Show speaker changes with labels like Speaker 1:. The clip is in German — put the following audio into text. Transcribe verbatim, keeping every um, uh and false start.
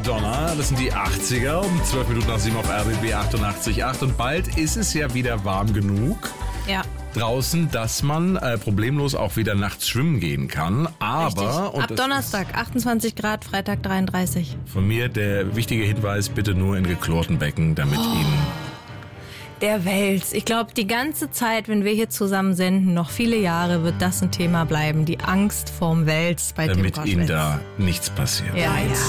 Speaker 1: Madonna, das sind die achtziger, um zwölf Minuten nach sieben auf R B B achtundachtzig Komma acht und bald ist es ja wieder warm genug.
Speaker 2: Ja.
Speaker 1: Draußen, dass man äh, problemlos auch wieder nachts schwimmen gehen kann. Aber und
Speaker 2: ab Donnerstag achtundzwanzig Grad, Freitag dreiunddreißig.
Speaker 1: Von mir der wichtige Hinweis, bitte nur in geklorten Becken, damit oh. Ihnen...
Speaker 2: Der Wels. Ich glaube, die ganze Zeit, wenn wir hier zusammen senden, noch viele Jahre wird das ein Thema bleiben. Die Angst vorm Wels bei
Speaker 1: Damit
Speaker 2: Tim
Speaker 1: Ihnen da nichts passiert.
Speaker 2: Ja, ja.